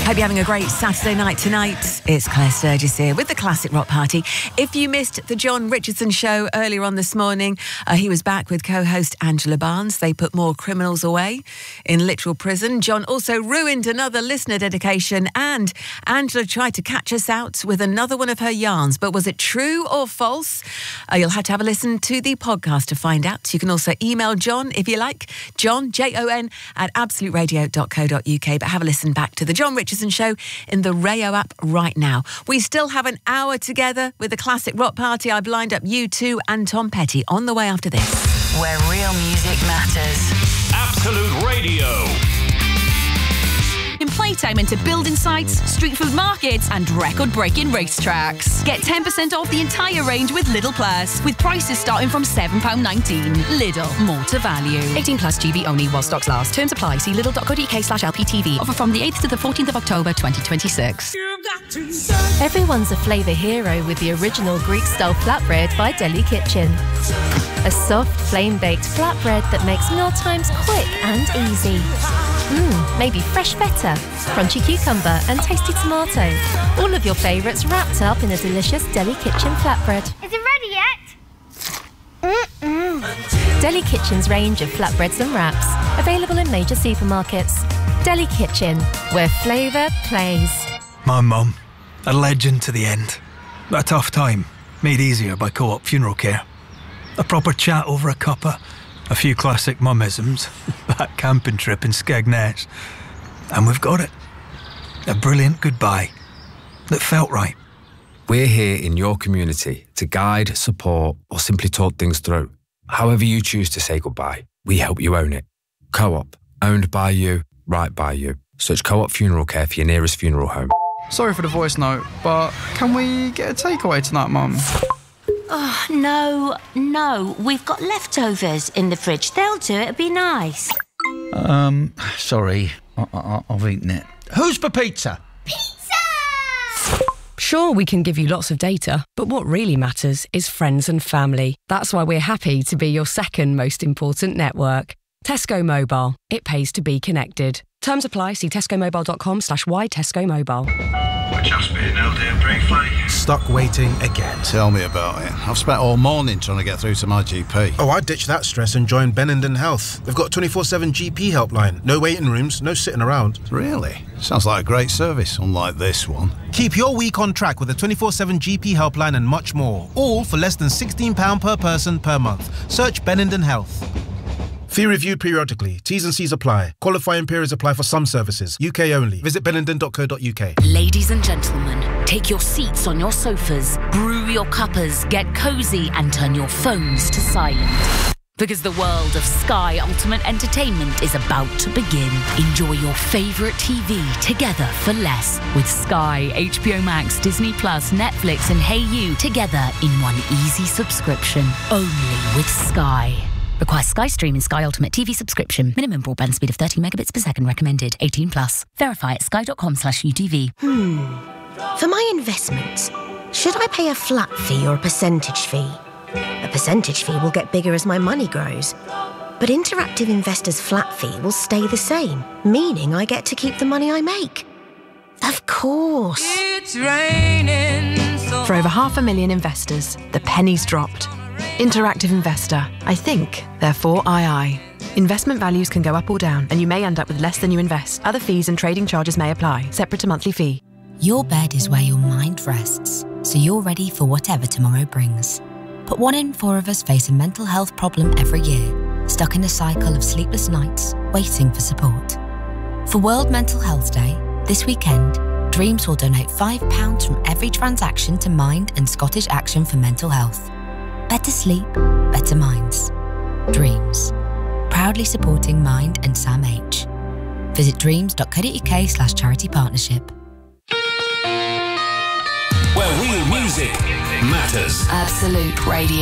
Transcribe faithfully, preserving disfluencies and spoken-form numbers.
Hope you're having a great Saturday night tonight. It's Claire Sturgis here with the Classic Rock Party. If you missed the John Richardson show earlier on this morning, uh, he was back with co-host Angela Barnes. They put more criminals away in literal prison. John also ruined another listener dedication, and Angela tried to catch us out with another one of her yarns. But was it true or false? Uh, you'll have to have a listen to the podcast to find out. You can also email John if you like. John, J O N, at absolute radio dot co dot U K. But have a listen back to the John Richardson show in the Rayo app right now. We still have an hour together with the Classic Rock Party. I've lined up U two and Tom Petty on the way after this. Where real music matters. Absolute Radio. In playtime into building sites, street food markets and record-breaking racetracks. Get ten percent off the entire range with Lidl Plus, with prices starting from seven pounds nineteen. Lidl, more to value. eighteen plus G B only while stocks last. Terms apply. See lidl dot co dot U K slash L P T V. Offer from the eighth to the fourteenth of October twenty twenty-six. Everyone's a flavour hero with the original Greek-style flatbread by Deli Kitchen. A soft, flame-baked flatbread that makes mealtimes quick and easy. Mmm, maybe fresh feta, crunchy cucumber and tasty tomato. All of your favourites wrapped up in a delicious Deli Kitchen flatbread. Is it ready yet? Mm-mm. Deli Kitchen's range of flatbreads and wraps, available in major supermarkets. Deli Kitchen, where flavour plays. My mum, a legend to the end. A tough time, made easier by Co-op Funeral Care. A proper chat over a cuppa, a few classic mummisms, that camping trip in Skegness, and we've got it. A brilliant goodbye that felt right. We're here in your community to guide, support, or simply talk things through. However you choose to say goodbye, we help you own it. Co-op, owned by you, right by you. Search Co-op Funeral Care for your nearest funeral home. Sorry for the voice note, but can we get a takeaway tonight, Mum? Oh, no, no. We've got leftovers in the fridge. They'll do it. It'll be nice. Um, sorry. I- I- I've eaten it. Who's for pizza? Pizza! Sure, we can give you lots of data, but what really matters is friends and family. That's why we're happy to be your second most important network. Tesco Mobile. It pays to be connected. Terms apply. See tescomobile.com slash why Tesco Mobile. We're just being held here briefly. Stuck waiting again. Tell me about it. I've spent all morning trying to get through to my G P. Oh, I ditched that stress and joined Benenden Health. They've got twenty-four seven G P helpline. No waiting rooms, no sitting around. Really? Sounds like a great service, unlike this one. Keep your week on track with a twenty-four seven G P helpline and much more. All for less than sixteen pounds per person per month. Search Benenden Health. Fee reviewed periodically. T's and C's apply. Qualifying periods apply for some services. U K only. Visit benenden dot co dot U K. Ladies and gentlemen, take your seats on your sofas, brew your cuppas, get cosy and turn your phones to silent. Because the world of Sky Ultimate Entertainment is about to begin. Enjoy your favourite T V together for less with Sky, H B O Max, Disney Plus, Netflix and Hey You together in one easy subscription. Only with Sky. Requires Sky Stream and Sky Ultimate T V subscription. Minimum broadband speed of thirty megabits per second recommended. eighteen plus. Verify at sky.com slash UTV. Hmm. For my investments, should I pay a flat fee or a percentage fee? A percentage fee will get bigger as my money grows. But Interactive Investor's flat fee will stay the same, meaning I get to keep the money I make. Of course. It's raining so For over half a million investors, the penny's dropped. Interactive Investor. I think, therefore I I. Investment values can go up or down, and you may end up with less than you invest. Other fees and trading charges may apply, separate to monthly fee. Your bed is where your mind rests, so you're ready for whatever tomorrow brings. But one in four of us face a mental health problem every year, stuck in a cycle of sleepless nights, waiting for support. For World Mental Health Day, this weekend, Dreams will donate five pounds from every transaction to Mind and Scottish Action for Mental Health. Better sleep, better minds. Dreams. Proudly supporting Mind and Sam H. Visit dreams dot co dot U K slash charity partnership. Where real music matters. Absolute Radio.